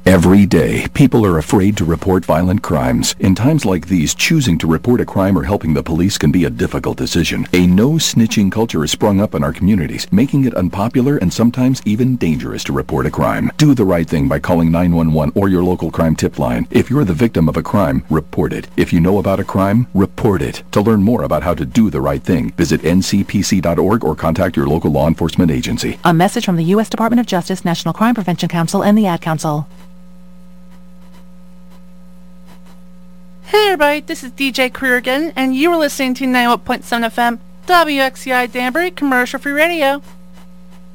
Every day, people are afraid to report violent crimes. In times like these, choosing to report a crime or helping the police can be a difficult decision. A no-snitching culture has sprung up in our communities, making it unpopular and sometimes even dangerous to report a crime. Do the right thing by calling 911 or your local crime tip line. If you're the victim of a crime, report it. If you know about a crime, report it. To learn more about how to do the right thing, visit ncpc.org or contact your local law enforcement agency. A message from the U.S. Department of Justice, National Crime Prevention Council, and the Ad Council. Hey everybody, this is DJ Career again, and you are listening to 91.7 FM, WXCI Danbury, commercial-free radio.